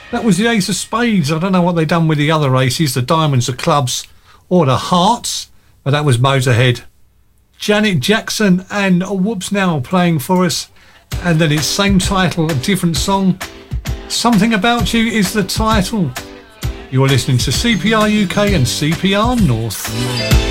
That was the Ace of Spades. I don't know what they've done with the other aces, the diamonds, the clubs, or the hearts, but that was Motorhead. Janet Jackson and Whoops Now playing for us, and then it's same title, a different song. Something About You is the title. You're listening to CPR UK and CPR North.